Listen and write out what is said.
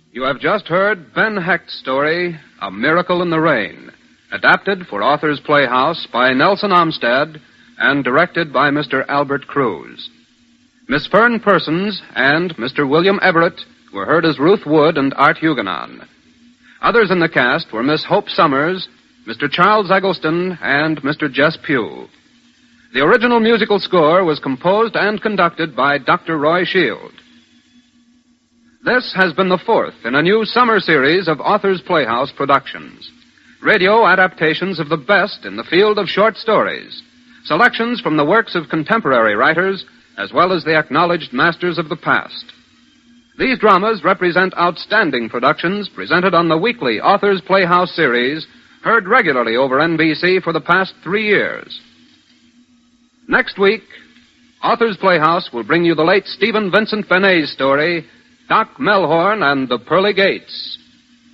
You have just heard Ben Hecht's story, A Miracle in the Rain, adapted for Authors Playhouse by Nelson Amstead and directed by Mr. Albert Cruz. Miss Fern Persons and Mr. William Everett were heard as Ruth Wood and Art Huguenon. Others in the cast were Miss Hope Summers, Mr. Charles Eggleston, and Mr. Jess Pugh. The original musical score was composed and conducted by Dr. Roy Shield. This has been the fourth in a new summer series of Authors Playhouse productions. Radio adaptations of the best in the field of short stories. Selections from the works of contemporary writers, as well as the acknowledged masters of the past. These dramas represent outstanding productions presented on the weekly Authors Playhouse series, heard regularly over NBC for the past 3 years. Next week, Authors Playhouse will bring you the late Stephen Vincent Benet's story, Doc Melhorn and the Pearly Gates.